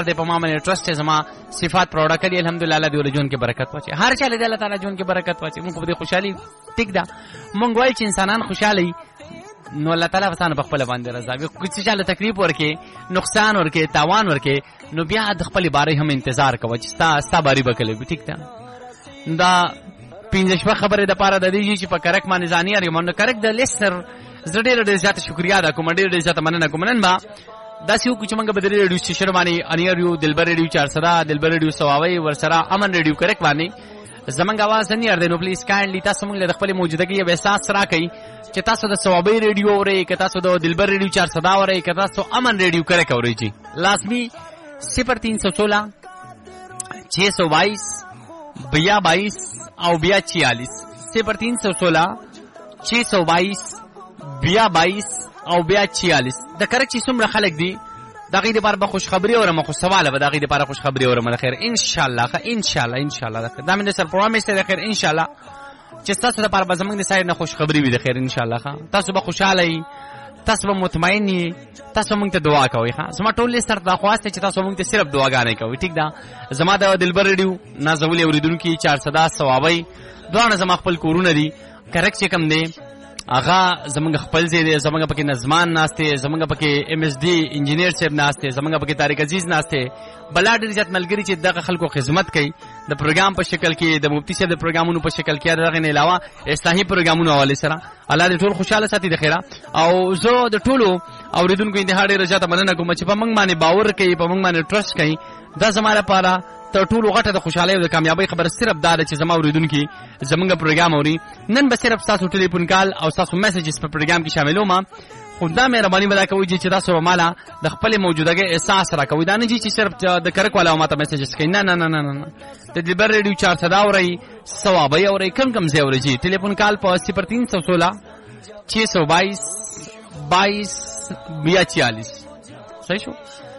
دې په ما باندې ټرست زما صفات پروډا کړي الحمدلله الله دې ول جون کې برکت واچي هر چا له الله تعالی جون کې برکت واچي موږ په دې خوشحالي ټیک ده موږ وایي چې انسانان خوشاله نو الله تعالی وسانه په خپل باندې رضا وي چې چاله تکلیف ورکې نقصان ورکې تاوان ورکې نو بیا د خپل باره هم انتظار کوي چې ستا باری وکړي ټیک ده دا پینځه شپه خبره د پاره د دې چې په کرک باندې ځاني اړ مونږ کرک د لیسنر زړه ډېر زیات شکریا ده کوم ډېر زیات مننه کوم نن با دا سیو چې موږ بدري ریډیو سټیشن باندې انیر یو دلبر ریډیو 400 دلبر ریډیو سواوي ورسره امن ریډیو کرک باندې زمنګ आवाज نه اردنو پلیز کایندلی تاسو موږ د خپل موجودګي یو احساس راکړئ چې تاسو د سواوي ریډیو اورئ که تاسو د دلبر ریډیو 400 اورئ که تاسو امن ریډیو کرک اورئ جی لازمی 0316 622 22 او 46 0316 622 22 او 46 د کرک چې څومره خلک دي دغه لپاره به خوش خبری اورم خو سواله به دغه لپاره خوش خبری اورم د خیر ان شاء الله دا مې سر پرومیس ته د خیر ان شاء الله چې تاسو لپاره به زمونږ د سایډ نه خوش خبری وي د خیر ان شاء الله تاسو به خوشاله یې تاسو به مطمئن یې تاسو مونږ ته دعا کوئ زما ټول سره دا خواسته چې تاسو مونږ ته صرف دعاګانې کوئ ټیک ده زما د دلبر ریډیو نازولې اوریدونکو 400 سواوي دوه زما خپل کورونه دي کرک چې کم دی اغا زمونږ خپل ځای دی زمونږ پکې نظمان ناشته زمونږ پکې ایم ایس ډي انجینیر صاحب ناشته زمونږ پکې طارق عزیز ناشته بلا ډېر زیات ملګری چې دغه خلکو خدمت کوي د پروګرام په شکل کې د مفتی صاحب د پروګرامونو په شکل کې دغه نه علاوه اصلاحي پروګرامونو حواله سره الله دې ټول خوشاله ساتي د خیره او زه د ټولو اوریدونکو انتها ډېر زیات مننه کوم چې په موږ باندې باور کوي په موږ باندې ټرست کوي دا زموږ لپاره تر ټولو غټه د خوشحالۍ او د کامیابی خبره صرف دا ده چې زما اوریدونکو زمونږ پروګرام اوري نن به صرف تاسو ټلیفون کال او تاسو میسجز په پروګرام کې شاملوم خدا مهرباني ودا کوي چې تاسو مالا د خپل موجودګي احساس راکوي دا نه چې صرف د کرک والا ماته میسجز کوي نه نه نه نه د دلبر ریډیو 400 اوري ثوابي اوري کم ځای اوري جی ټلیفون کال په 0316 622 22 42 صحیح شو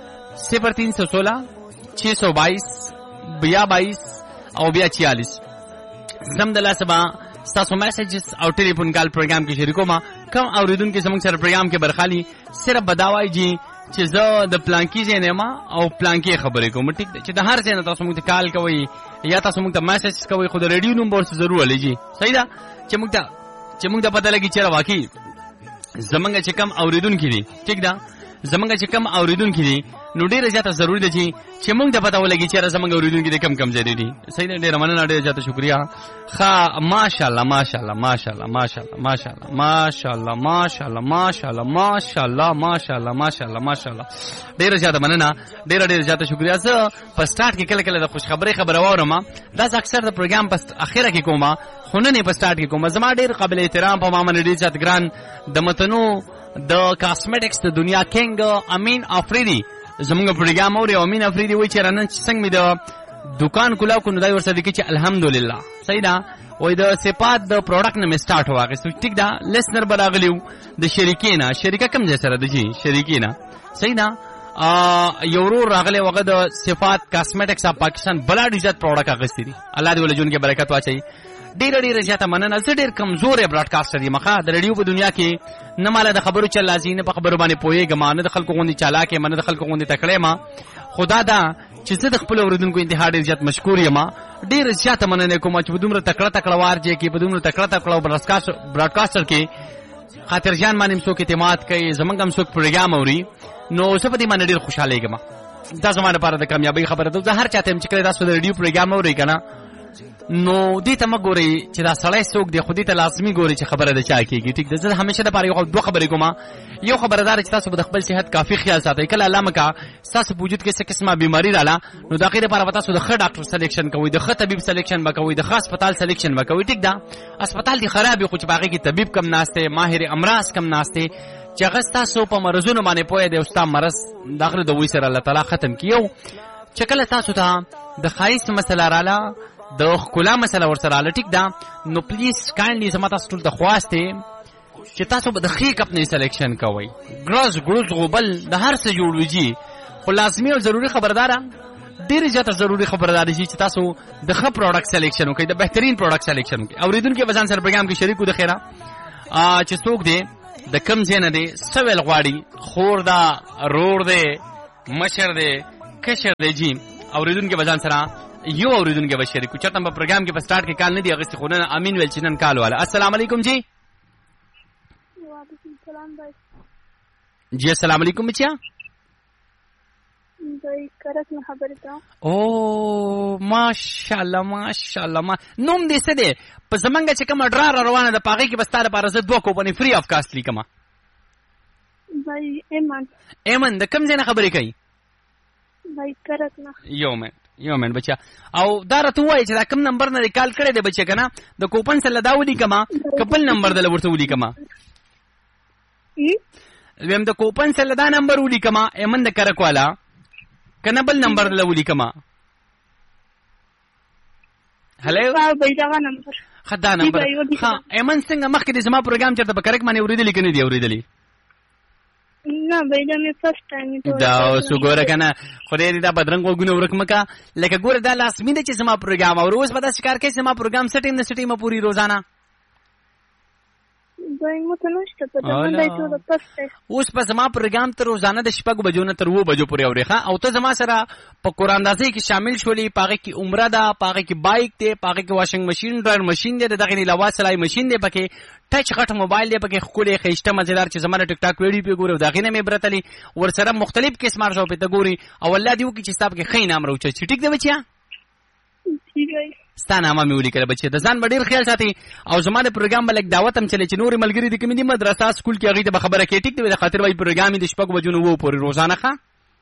0316 622 22 او 46 زمدلا سبا تاسو میسجز او ټلیفون کال پروګرام کې شریکو ما کم اوریدونکو زموږ سره پروګرام کې برخالي صرف بداوای جی چې زه د پلانکی زینما او پلانکی خبرې کوم ټیک چې د هر ځای نه تاسو موږ ته کال کوي یا تاسو موږ ته میسج کوي خو د ریډیو نمبر څخه ضرور لږی صحیح ده چې موږ ته پته لګي چې واقعي زمونږ چې کم اوریدونکو دي ټیک ده زمونږ چې کم اوریدونکو دي نو ډیره زیاته ضروری ده چې موږ ته پته ولګي چې زمونږ اوریدونکو دي کم ځای دي صحیح ده ډیره مننه ډیره زیاته شکریا ها ماشاءالله ماشاءالله ماشاءالله ماشاءالله ماشاءالله ماشاءالله ماشاءالله ماشاءالله ماشاءالله ماشاءالله ماشاءالله ډیره زیاته مننه ډیره زیاته شکریا زه په سٹارټ کې کله د خوش خبره واورم دا اکثر د پروګرام په اخره کې کومه خو نه په سٹارټ کې کومه زما ډیر قابل احترام په ما باندې ډیر زیات ګران د متنو د کاسمیټکس د دنیا کینګ امین افریدی زمونږ پروګرام اوري امین افریدی وایي چې رانن څنګه می د دکان کولاو کو نو دا ورسره دي چې الحمدلله صحیح ده وای د صفات د پروډکټ نه سٹارټ واغې سو ټیک ده لیسنر براغلیو د شریکینا شریکه کم ځای سره دي شریکینا صحیح ده یورو راغله وغه د صفات کاسمیټکس اپ پاکستان بلا ډیزت پروډکټ اغستې دي الله دې ول جون کې برکت واچي ډیر زیاته مننه زه ډیر کمزور براډکاسټر یم مخه د ریډیو په دنیا کې نه مال د خبرو چل لازم نه په خبرو باندې پويګم نه د خلکو غوندي چالاکه منه د خلکو غوندي تکړه ما خدا دا چې زه د خپل اوریدونکو انتها ډیر زیات مشکور یم ډیر زیاته مننه کوم چې بدومره تکړه وار چې کې بدومره تکړه براډکاسټر کې خاطر جان باندې څوک اعتماد کوي زمونږ هم څوک پروګرام اوري نو څه په دې باندې ډیر خوشاله یم دا زموږ لپاره د کامیابی خبره ده هر چاته چې کله تاسو د ریډیو پروګرام اوري کنه نو دې ته مګوري چې دا سړی څوک دی خو دې ته لازمي ګوري چې خبره ده چا کېږي ټیک ده زه همیشه د پاره یو دوه خبرې کوم یو خبردار چې تاسو د خپل صحت کافي خیال ساتئ کله علامه کا تاسو وجود کې څه قسمه بیماری رااله نو دا غیر لپاره تاسو د ښه ډاکټر سلیکشن کوئ د ښه طبيب سلیکشن وکوي د خاص هسپتال سلیکشن وکوي ټیک ده هسپتال دی خراب خو چې باغې کې طبيب کم ناشته ماهر امراض کم ناشته چې هغه تاسو په مرزونو باندې پوهه دی او تاسو مرز داخله دوی سره الله تعالی ختم کیو چې کله تاسو ته د خایس مسله رااله د خلا مسله ورسره لټیک دا نو پلیز کایندلی زما تاسو ټول ته خواسته چې تاسو به د خې کپنې سلیکشن کوئ ګروز غوبل د هر څه جوړوږي خو لازمي او ضروری خبردارا ډېر زیاته ضروری خبرداري چې تاسو د ښه پروډکټ سلیکشن وکړئ د بهترین پروډکټ سلیکشن وکړئ اوریدونکو بزان سره پروګرام کې شریکو د خیره چې څوک دی د کم ځای نه دی سویل غواړي خور دا رور دی مشر دی کشر دی جی اوریدونکو بزان سره یو اوریدونکو به شریکو چرته په پروګرام کې په سٹارټ کې کال نه دی اغستې خو نه امین ویل چې نن کال والا. السلام علیکم جی. وعلیکم السلام بھائی. جی السلام علیکم بچیا. بھائی کرک نه خبرې ته. او ماشاءالله ماشاءالله ما نوم دې څه دی په زمونږ چې کومه ډرا روانه ده په هغې کې به ستا لپاره زه 2 کوپنې فري آف کاسټ لیکمه. بھائی ایمن د کوم ځای نه خبرې کوي؟ بھائی کرک نه. یو منټ بچیا. او دا راته ووایي چې دا کوم نمبر نه دې کال کړی دی بچیا که نه د کوپن سره دا ولیکمه که بل نمبر دله ورته ولیکمه؟ ویم د کوپن سره دا نمبر ولیکمه ایمن د کرک والا که نه بل نمبر دله ولیکمه؟ هلو بھائی دغه نمبر ښه دا نمبر ښه. ایمن څنګه مخکې دې زما پروګرام چېرته په کرک باندې اورېدلي که نه دي اورېدلي؟ نه بھائی دا مې فرست ټایم دا اوس وګوره که نه خدای دې دا بدرنګ غوږونه ورک مه که لکه ګوره دا لازمي ده چې زما پروګرام اورو. اوس به داسې کار کوي زما پروګرام څه ټایم نه څه ټایمه پورې روزانه اوس په زما پروګرام ته روزانه د 6 بجو نه تر 2 بجو پورې اورې ښه. او ته زما سره په قرآن اندازۍ کې شامل شولې په هغې کې عمره ده په هغې کې بایک دی په هغې کې واشنګ مشین ډرایر مشین دی د دغې نه علاوه سلای مشین دی پکې ټچ غټ موبایل دی پکې ښکلی ښایسته مزېدار چې زما د ټیک ټاک ویډیو پې ګورې او د هغې نه مې برتلي ورسره مختلف قسمه ارزو پې ته ګوري او الله دې وکړي چې ستا پکې ښه انعام راوچت شي. ټیک دی بچیا؟ ستا نامه مې ولیکله بچې د ځان به ډېر خیال ساتي او زما د پروګرام به لږ دعوت هم چلی چې نورې ملګري دي کومې دي مدرسه سکول کې هغې ته به خبره کوې. ټیک دی د خاطر وایي پروګرام یې د 6 بجو نه 2 پورې روزانه ښه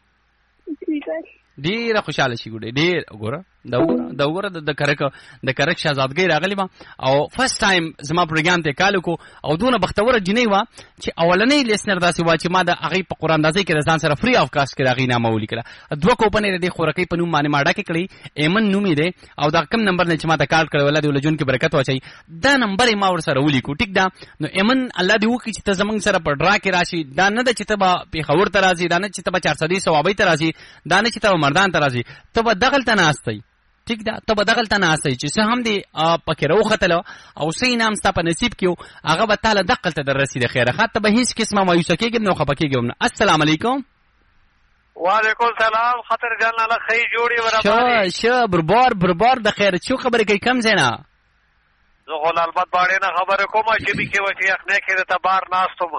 ډېره خوشحاله شي ګوډې ډېر. وګوره دا وګوره د کرک شهزادګۍ راغلې وه او فرست ټایم زما پروګرام ته کال وکړو او دونه بختوره جینۍ وه چې اولنۍ لیسنر داسې وه چې ما د هغې په قرآن اندازۍ کې د ځان سره فري آف کاسټ کې د هغې نامه ولیکله. 2 کوپنې د دې خورکۍ په نوم باندې ما ډکې کړې. ایمن نوم یې دی او دا کم نمبر نه چې ما ته کال کړی الله دې ولله ژوند کې برکت واچوي دا نمبر یې ما ورسره ولیکو. ټیک ده نو ایمن الله دې وکړي چې ته زموږ سره په ډرا کې راشي. دا نه ده چې ته به پېښور ته راځې دا نه چې ته به 400 ثوابۍ ته راځې دا نه چې ته به مردان ته راځې ته به دغلته ناستئ. ټیک ده ته به دغلته ناستئ چې څه هم دې پکې راوختله او څه انعام ستا په نصیب کې و هغه به تا له دغلته در رسېده خیره ښه ته به هېڅ قسمه مایوسه کېږم نه او خفه کېږم نه. السلام علیکم. وعلیکم السلام خطر جان الله خی جوړې وراباندې شه بربار د خیر چو خبرې کوي کم ځای نه زه خو لالبت باړې نه خبرې کوم چې بي کې و چې یخنۍ کې د تبار ناستم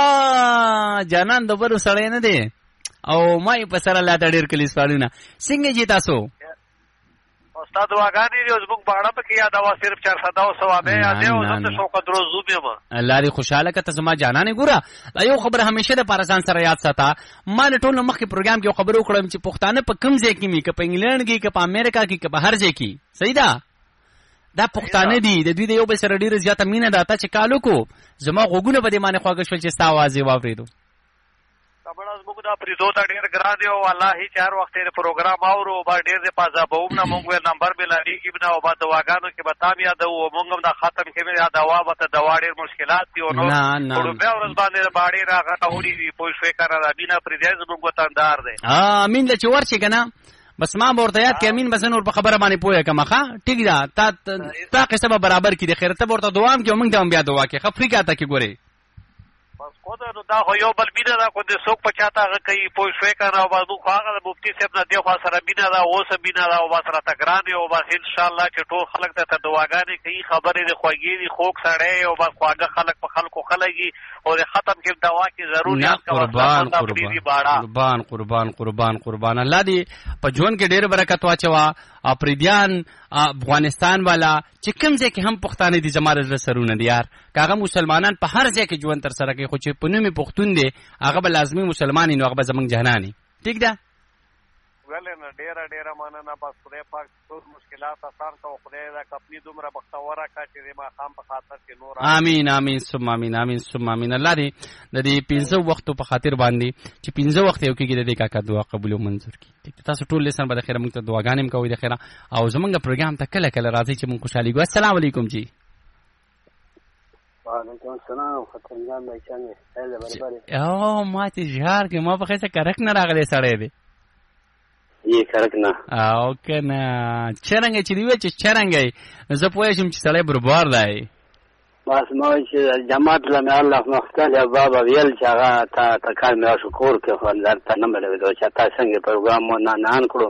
جانان د برو سړی نه دی او ما یې په سره لاته ډېر کلي سوالونه څنګه جي تاسو استاد دعاګانې دي زموږ باړه پکې یادوه صرف 400 ثوابې یادې او زه د شوکت روزو یم الله دې خوشحاله که ته زما جانانې ګوره دا یو خبره همیشه دپاره ځان سره یاد ساته ما د ټول نه مخکې پروګرام کې یو خبره وکړم چې پښتانه په کوم ځای کې وي که په انګلینډ کې که په امریکا کې که په هر ځای کې صحیح ده دا پښتانه دي د دوی د یو بل سره ډېره زیاته مینه ده ته چې کال وکړو زما غوږونه به دې باندې خواږه شول چې ستا اواز یې واورېدو کبړه زموږ دا پریدو ته ډېر ګران دی او والله چې هر وخت یې پروګرام اورو به ډېر دې پازابوم نه مونږ ویل نمبر به لارېږي نه او به دواګانو کې به تا م یادوو او مونږ هم دا ختم کې مې یادوه به ته دوا ډېر مشکلات دي او نو روپۍ ورځ باندې باړې راغوړي دي پوه شوې که نه د مینه پرېدی زموږ وطندار دی امین له چې ورشي که نه بس ما به ورته یاد کړې امین بس نور په خبره باندې پوهه کړم ښه ټیک ده تا قصه به برابر کړي د خیر ته به ورته دعا هم کړي او موږ ته هم بیا دعا کړي ښه فري کاته کې ګورې بس خود نو دا خو یو بل مینه ده خو د څوک په چاته هغه کوي پوه شوې که نه او بس موږ خو هغه د مفتي صاحب نه دې خوا سره مینه ده اوس هم مینه ده او بس راته ګران دی او بس انشاءالله چې ټول خلک درته دعاګانې کوي خبرې دې خوږې دي خوږ سړی او بس خواږه خلک په خلکو خلګي او د ختم کې دوا کې ضرور یاد کوه قربان الله دې په ژوند کې ډېر برکت واچوه پریدیان افغانستان والا چې کوم ځای کې هم پښتانه دي زما د زړه سرونه دي یار که هغه مسلمانان په هر ځای کې ژوند تر سره کوي خو چې په نوم یې پښتون دی هغه به لازمي مسلمان وي نو هغه به زموږ جهنان وي ټیک ده ولې نه ډېره مننه بس خدای پاک ټول مشکلات اسان کړه او خدای دا کپنی دومره بختوره کړه چې د ماښام په خاطر کې نور امین ثم امین الله دې د دې 15 وختو په خاطر باندې چې 15 وخت یو کېږي د دې کاکا دعا قبول او منظور کړي ټیک تاسو ټول لیسن به د خیره موږ ته دعاګانې هم کوئ د خیره او زموږ پروګرام ته کله راځئ چې موږ خوشحالي ګو السلام علیکم جی وعلیکم السلام خطرنجان بھائی څنګه اله برابر او ما ته جهار کې ما په خیسه کرک نه راغلی سړی دی یې کرک نه او کنه چرنګ چې دی چې چرنګ زه پوه شم چې سړی بربار دی بس ما چې جماعت له الله مختل یا بابا ویل چې هغه تا کار مې شکر کې خو درته نه ملوي چې تاسو څنګه پروګرام نه کړو